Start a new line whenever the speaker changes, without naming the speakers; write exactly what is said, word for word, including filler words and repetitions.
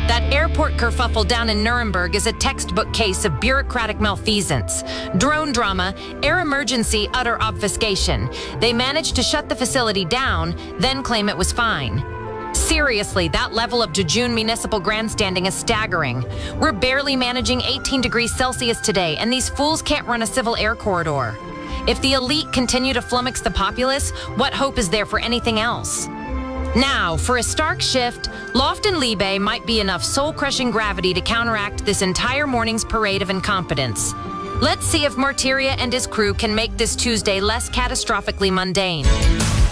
That airport kerfuffle down in Nuremberg is a textbook case of bureaucratic malfeasance. Drone drama, air emergency, utter obfuscation. They managed to shut the facility down, then claim it was fine. Seriously, that level of jejune municipal grandstanding is staggering. We're barely managing eighteen degrees Celsius today, and these fools can't run a civil air corridor. If the elite continue to flummox the populace, what hope is there for anything else? Now, for a stark shift, Loft and Liebe might be enough soul-crushing gravity to counteract this entire morning's parade of incompetence. Let's see if Martyria and his crew can make this Tuesday less catastrophically mundane.